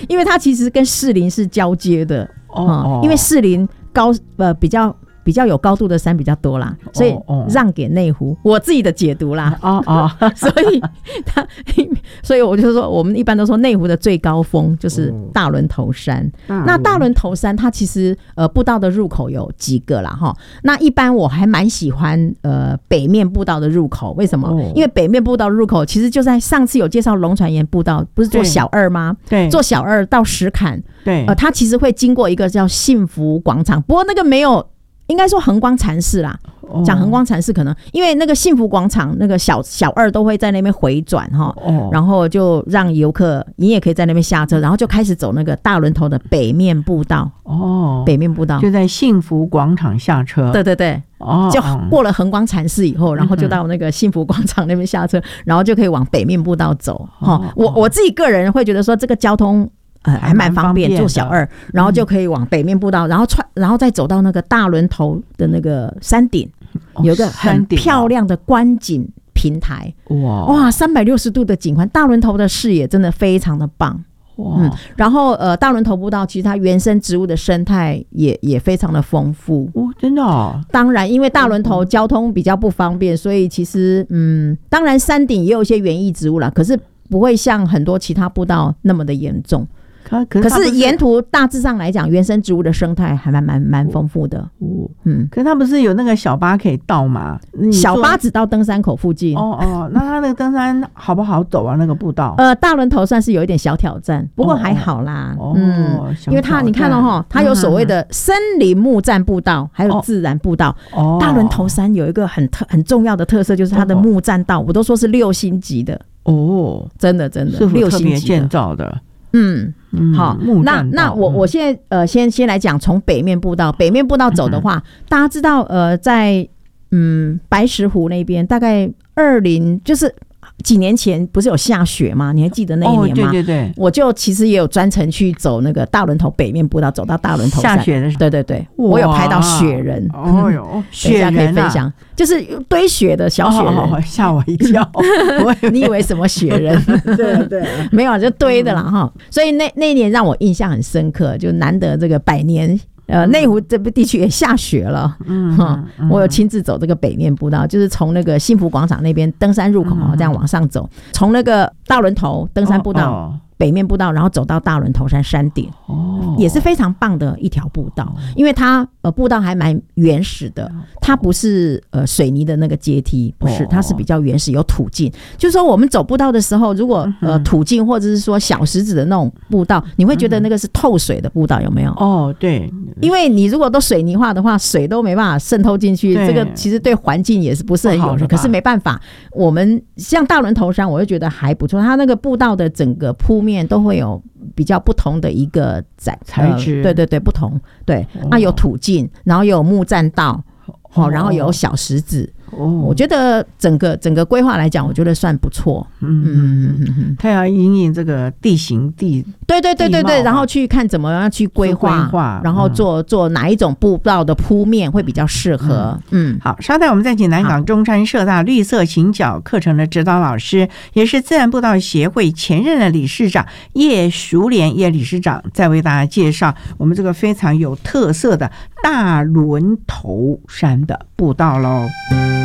因为它其实跟士林是交接的因为士林比较有高度的山比较多啦，所以让给内湖，我自己的解读啦。所以我就说，我们一般都说内湖的最高峰就是大轮头山。那大轮头山它其实步道的入口有几个啦哈。那一般我还蛮喜欢北面步道的入口，为什么？因为北面步道入口其实就在上次有介绍龙船岩步道，不是做小二吗？对，做小二到石坎，对，它其实会经过一个叫幸福广场，不过那个没有。应该说恒光禅寺啦，讲恒光禅寺可能因为那个幸福广场那个小二都会在那边回转然后就让游客你也可以在那边下车，然后就开始走那个大轮头的北面步道北面步道就在幸福广场下车， 对对对就过了恒光禅寺以后，然后就到那个幸福广场那边下车，然后就可以往北面步道走我自己个人会觉得说这个交通还蛮方便，坐小二，然后就可以往北面步道，然后再走到那个大轮头的那个山顶，有一个很漂亮的观景平台，哇，360度的景观，大轮头的视野真的非常的棒。然后大轮头步道其实它原生植物的生态也非常的丰富真的当然因为大轮头交通比较不方便，所以其实当然山顶也有一些园艺植物啦，可是不会像很多其他步道那么的严重。可是沿途大致上来讲，原生植物的生态还蛮丰富的。 可是它不是有那个小巴可以到吗？ 小巴只到登山口附近。 那它那个登山好不好走啊？那个步道？ 大轮头算是有一点小挑战，不过还好啦。因为它你看它有所谓的森林木栈步道，还有自然步道。大轮头山有一个很重要的特色，就是它的木栈道，我都说是6星级的。真的6星级的建造的。 好，那我现在先来讲从北面步道走的话，大家知道在白石湖那边大概就是几年前不是有下雪吗？你还记得那一年吗？ 对， 我就其实也有专程去走那个大轮头北面步道，走到大轮头山下雪的时候， 对，我有拍到雪人。雪人可以分享，就是堆雪的小雪人， 吓我一跳。 你以为什么雪人？对，没有就堆的啦所以那一年让我印象很深刻，就难得这个100年。内湖这部地区也下雪了，我有亲自走这个北面步道，就是从那个幸福广场那边登山入口这样往上走，从那个大轮头登山步道北面步道，然后走到大轮头山山顶，也是非常棒的一条步道，因为它步道还蛮原始的，它不是水泥的那个阶梯，不是，它是比较原始，有土径。就是说我们走步道的时候，如果土径或者是说小石子的那种步道，你会觉得那个是透水的步道，有没有？ 对， 因为你如果都水泥化的话，水都没办法渗透进去，这个其实对环境也是不是很友善。可是没办法，我们像大轮头山，我就觉得还不错，它那个步道的整个铺面都会有比较不同的一个材质， 对，不同，对，有土径，然后有木栈道，然后有小石子。我觉得整个规划来讲，我觉得算不错。 它要因应这个地形对，然后去看怎么样去规划，然后做哪一种步道的铺面会比较适合。 好，稍待我们再请南港中山社大绿色行脚课程的指导老师，也是自然步道协会前任的理事长叶淑莲叶理事长，再为大家介绍我们这个非常有特色的大轮头山的步道咯。